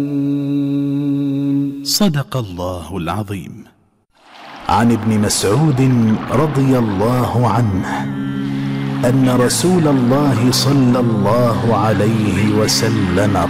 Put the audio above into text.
صدق الله العظيم. عن ابن مسعود رضي الله عنه أن رسول الله صلى الله عليه وسلم